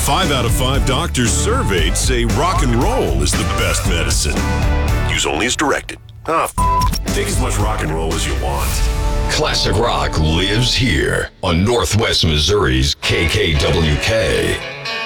5 out of 5 doctors surveyed say rock and roll is the best medicine. Use only as directed. Take as much rock and roll as you want. Classic rock lives here on Northwest Missouri's KKWK.